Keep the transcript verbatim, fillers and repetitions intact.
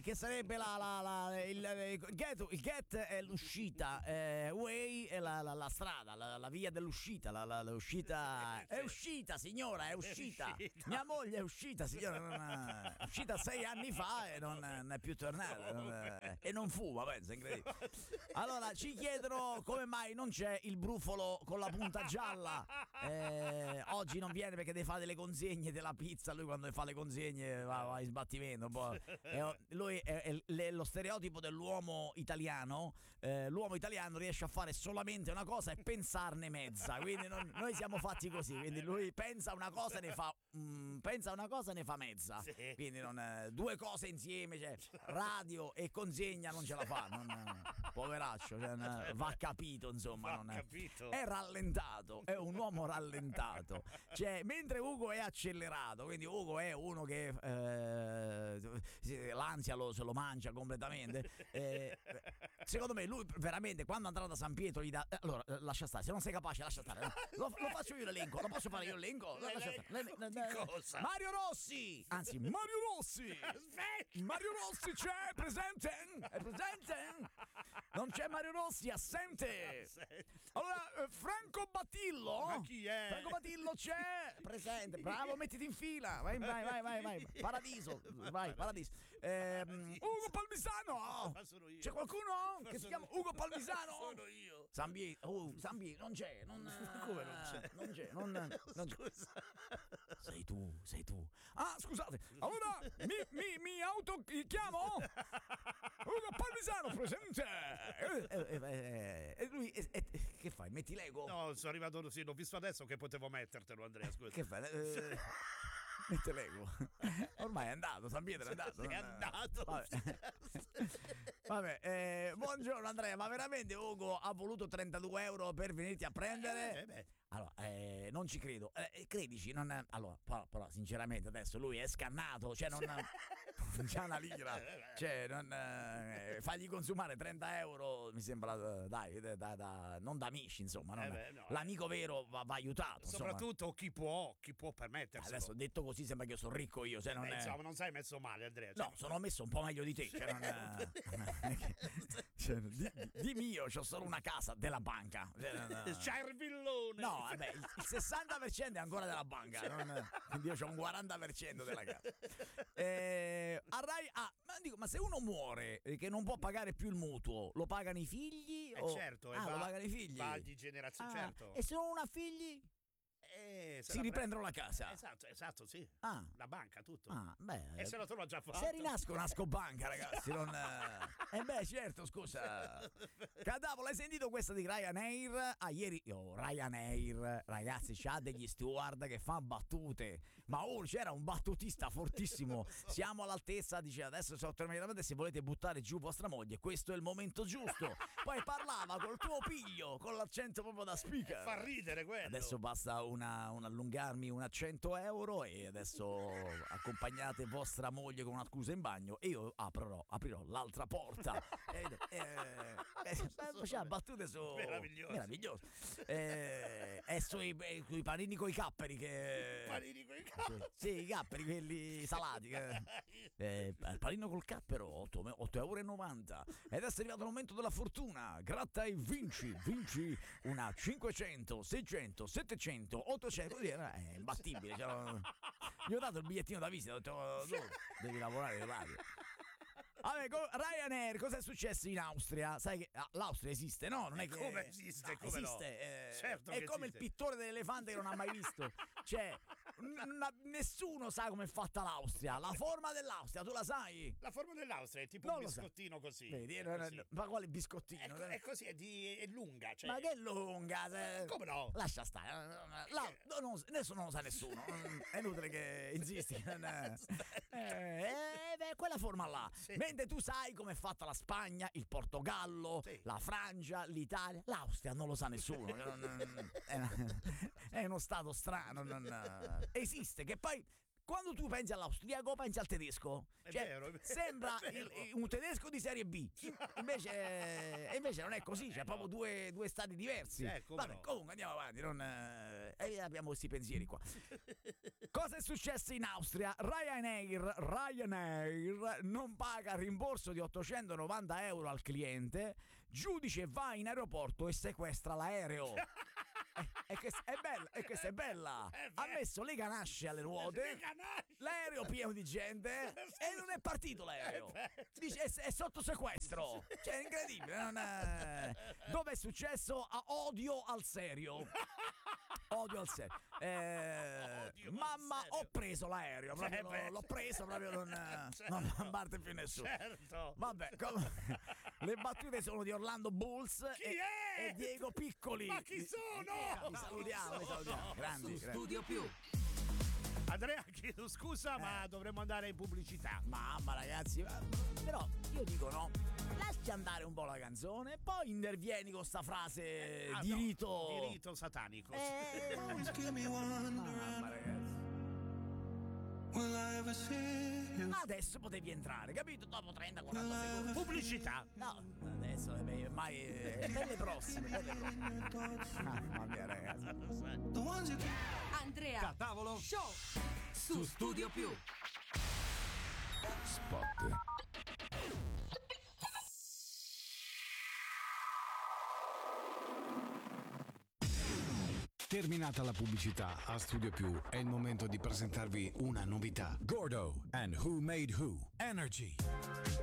che sarebbe la, la, la il, il, get, il get è l'uscita, eh, way è la, la, la strada, la, la via dell'uscita, la, la, l'uscita è uscita, signora, è uscita. È uscita. Mia moglie è uscita, signora, non è, è uscita sei anni fa e non, non è più tornata, non è, e non fuma, pensa, incredibile. Allora ci chiedono come mai non c'è il brufolo con la punta gialla. Eh, oggi non viene perché deve fare delle consegne della pizza. Lui quando fa le consegne va, va in sbattimento. Poi, eh, lui è, è, è lo stereotipo dell'uomo italiano. Eh, l'uomo italiano riesce a fare solamente una cosa e pensarne mezza. Quindi non, noi siamo fatti così. Quindi lui pensa una cosa e ne fa mm, pensa una cosa e ne fa mezza. Quindi non, eh, due cose insieme, cioè radio e consegna non ce la fa. Non, eh, poveraccio, cioè, eh, va capito, insomma. Va non è, capito. È rallentato, è un uomo rallentato. Cioè, mentre Ugo è accelerato, quindi Ugo è uno che eh, l'ansia lo, se lo mangia completamente. Eh, secondo me lui veramente quando andrà da San Pietro gli dà, allora lascia stare, se non sei capace lascia stare. Lo, lo faccio io l'elenco, lo posso fare io l'elenco? Lascia stare. Le, le, le, cosa? Mario Rossi, anzi Mario Rossi. Aspetta. Mario Rossi c'è, presente? È presente? Non c'è Mario Rossi, assente. Allora, eh, Franco Battillo. Ma chi è? Franco Battillo c'è, presente. Bravo, mettiti in fila. Vai, vai, vai, vai, vai. Paradiso, vai, Paradiso. Ehm, Ugo Palmisano. Ma sono io. C'è qualcuno Ma che si sono- chiama Ugo Palmisano? Sono io. Sambi, oh, Sambi, non c'è, non, Come non c'è? Non c'è, non, non c'è. Scusa. Sei tu, sei tu. Ah, scusate. Allora, mi, mi, mi auto chiamo? Ugo Palmisano, presente. E eh, eh, eh, lui, eh, eh, che fai? Metti l'ego? No, sono arrivato, sì, l'ho visto adesso che potevo mettertelo, Andrea, scusa. Che fai? Eh, mette l'ego. Ormai è andato, San Pietro è andato. È non- andato. Vabbè, Vabbè eh, buongiorno Andrea, ma veramente Ugo ha voluto trentadue euro per venirti a prendere? Eh, beh. Allora, eh, non ci credo. Eh, credici, non. Allora, però, però, sinceramente, adesso lui è scannato, cioè non. Non c'ha una lira, cioè non. Eh, fagli consumare trenta euro, mi sembra, dai, da, da, da- non da amici, insomma. Non- Eh beh, no, l'amico vero va, va aiutato. Insomma. Soprattutto chi può, chi può permetterselo. Adesso detto così sembra che io sono ricco io, se non Eh, è. insomma, non sei messo male, Andrea. cioè- No, sono messo un po' meglio di te. Cioè non è- cioè, di, di mio c'ho solo una casa della banca. Cioè, non- C'è il villone. No, vabbè, il il sessanta per cento è ancora della banca, non- quindi io ho un quaranta per cento della casa. Eh, a Rai- ah, ma, dico, ma se uno muore e che non può pagare più il mutuo, lo pagano i figli? Eh, o... certo, e ah, va- lo pagano i figli. va di generazione, Ah, certo. E se non ha figli? Eh, se Si la riprendono la pre- casa. Esatto, esatto, sì. Ah. La banca, tutto. Ah, beh. E se la trova già fatto. Se rinasco, nasco banca, ragazzi. Non... Eh beh, certo, scusa. Cadavo, l'hai sentito questa di Ryanair? Ah, ieri. Oh, Ryanair, ragazzi, c'ha degli steward che fa battute. Ma oh, c'era un battutista fortissimo. Siamo all'altezza, dice adesso sono terminati. Se volete buttare giù vostra moglie, questo è il momento giusto. Poi parlava col tuo piglio, con l'accento proprio da speaker. Fa ridere quello. Adesso basta una, un allungarmi una cento euro e adesso accompagnate vostra moglie con una scusa in bagno e io aprirò, aprirò l'altra porta. E, eh, eh, c'ha battute su Meraviglioso. meraviglioso. Eh, è sui eh, i panini coi capperi che Panini coi capperi. sì, i capperi quelli salati che, eh, il panino col cappero otto euro e novanta ed è arrivato il momento della fortuna. Gratta e vinci vinci una cinquecento seicento settecento ottocento, così, eh, è imbattibile, cioè, gli ho dato il bigliettino da visita, ho detto "Tu devi lavorare in radio". Vabbè, con Ryanair, cosa è successo in Austria? Sai che ah, l'Austria esiste, no? Non è che Come esiste, Ah, come no? esiste, eh, Certo è che come esiste. il pittore dell'elefante che non ha mai visto. Cioè, n- nessuno sa come è fatta l'Austria. La forma dell'Austria, tu la sai? La forma dell'Austria è tipo Non un lo so. biscottino così. Vedi, È eh, così. ma quale biscottino? È, è così, è, di, è lunga. Cioè, Ma che lunga! se- Come no? Lascia stare. La, no, non, nessuno non lo sa nessuno. È inutile che insisti. Eh, eh, beh, quella forma là. Sì. Mentre tu sai come è fatta la Spagna, il Portogallo, Sì. la Francia, l'Italia, l'Austria non lo sa nessuno. Non- non- è, una- è uno stato strano. non- esiste che poi. Quando tu pensi all'austriaco pensi al tedesco, È cioè, vero, è vero, sembra è vero. il- un tedesco di serie B, invece, e invece non è così, c'è proprio due, due stati diversi. Eh, come Vabbè, no. comunque andiamo avanti. Non, eh, e abbiamo questi pensieri qua. Cosa è successo in Austria? Ryanair, Ryanair non paga rimborso di ottocentonovanta euro al cliente, giudice va in aeroporto e sequestra l'aereo. E che è bella, e questa è bella. Ha messo le ganasce alle ruote, l'aereo pieno di gente e non è partito l'aereo. Dice è, è sotto sequestro. Cioè, è incredibile. Non è... Dove è successo? A Odio al serio. Odio al serio. Eh, Odio mamma, al serio. ho preso l'aereo. Proprio Eh l'ho, beh. l'ho preso, proprio non, Certo. non parte più nessuno. Certo. Vabbè, com- le battute sono di Orlando Bulls Chi e, è? e Diego Piccoli. Ma chi sono? Li salutiamo, li salutiamo. Grandi, grandi. Studio Più. Andrea, chiedo scusa, ma dovremmo andare in pubblicità. Mamma ragazzi, ma- però io dico no, lasci andare un po' la canzone, poi intervieni con sta frase Ah, di no, rito. di rito satanico. Eh, mamma ragazzi. Adesso potevi entrare, capito? Dopo trenta quaranta secondi. Pubblicità. No, adesso è meglio, ormai è per le prossime, per le prossime. Mamma mia ragazzi. Andrea Catavolo Show su Studio Più. Spot. Terminata la pubblicità, a Studio Più è il momento di presentarvi una novità. Gordo and Who Made Who Energy.